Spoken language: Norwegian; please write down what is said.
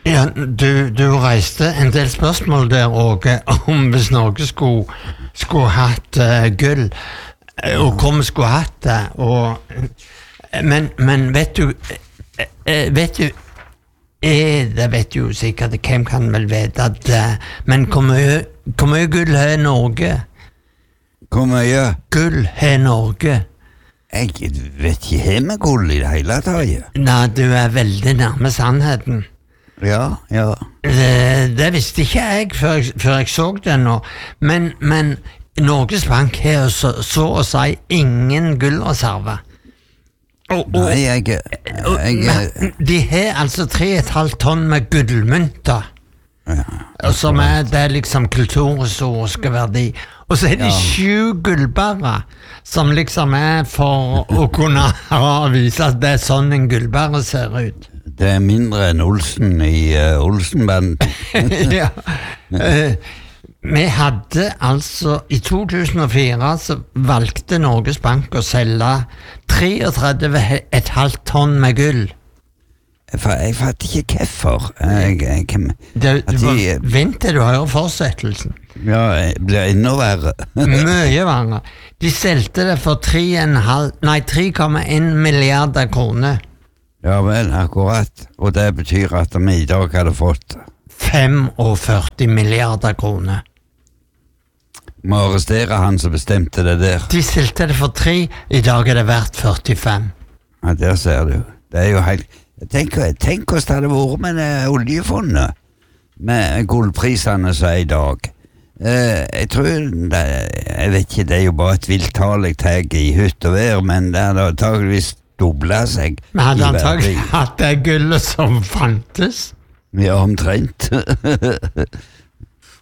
Ja, du reiste en del spørsmål der, Åge, om hvis Norge skulle hatt gull, og hvor vi skulle hatt det, men vet du, det vet jo sikkert, hvem kan vel vite at, men hvor mye gull har Norge? Hvor mye? Gull har Norge. Jeg vet ikke helt med gull i det hele taget. Nei, du veldig nærme sannheten. Ja. Det visste ikke jeg før jeg så det nå, men Norges Bank har så å si ingen gullreserve. Nei, de har altså 3,5 tonn med gullmynter, som det liksom kulturhistoriske verdi. Og så er det 7 gullbarrer, som liksom for å kunne vise at det sånn en gullbarre ser ut. Det mindre enn Olsen i Olsenbanden. Ja. Vi hadde altså, i 2004 så valgte Norges Bank å selge 33,5 tonn med gull. Jeg fatter ikke hvorfor. Vent til du hører fortsettelsen. Ja, det blir enda verre. Mye verre. De solgte det for 3,1 milliarder kroner. Ja vel, akkurat. Og det betyr at vi i dag hadde fått 45 milliarder kroner. Må arrestere han som bestemte det der. De stilte det for 3, i dag er det verdt 45. Ja, der ser du. Det er jo helt... Tenk hvordan det hadde vært med oljefondet, med gullprisene som er i dag. Jeg tror, jeg vet ikke, det er jo bare et viltall jeg tar i hytt og vær, men det hadde antageligvis doblet seg. Men hadde antagelig hatt det gullet som fantes? Ja, omtrent.